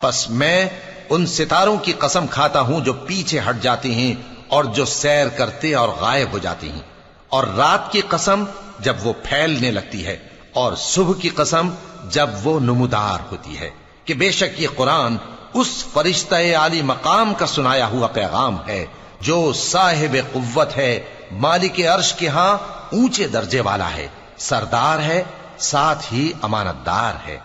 बस मैं उन सितारों की कसम खाता हूं जो पीछे हट जाते हैं और जो सैर करते और गायब हो जाते हैं, और रात की कसम जब वो फैलने लगती है, और सुबह की कसम जब वो नमूदार होती है, कि बेशक ये कुरान उस फरिश्ता आली मकाम का सुनाया हुआ पैगाम है जो साहिब कुव्वत है, मालिक अर्श के यहां ऊंचे दर्जे वाला है, सरदार है, साथ ही अमानतदार है।